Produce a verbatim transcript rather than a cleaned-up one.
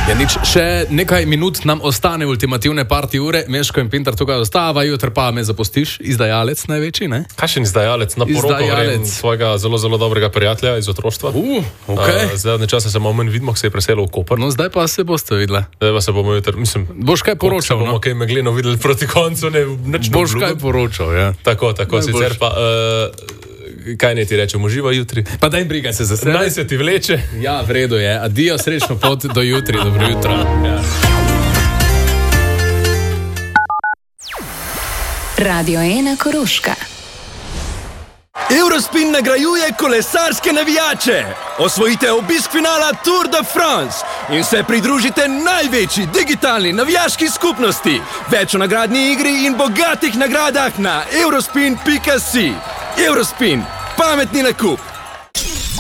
Ja, nič, še nekaj minut nam ostane ultimativne parti ure. Meško in Pintar tukaj ostava, jutri pa me zapustiš. Izdajalec največji, ne? Kakšen izdajalec? Na poroko grem svojega zelo, zelo dobrega prijatelja iz otroštva. Uh, okay. uh, Zdaj časa se malo manj vidimo, ko se je preselil v Koper. No, zdaj pa se boste videla. Zdaj pa se bomo jutri, mislim... Boš kaj poročal, no? Bomo kaj megleno videli proti koncu, ne... Boš kaj poročal, ja. Tako, tako, ne sicer boš. Pa... Uh, kaj ne ti rečem, uživa jutri? Pa daj brigaj se za sebe. Naj se ti vleče. Ja, v redu je. Adijo, srečno pot do jutri. Dobro jutro. Ja. Radio ena Koroška. Eurospin nagrajuje kolesarske navijače. Osvojite obisk finala Tour de France in se pridružite največji digitalni navijaški skupnosti. Več o nagradni igri in bogatih nagradah na eurospin pika si. Eurospin, pametni nakup.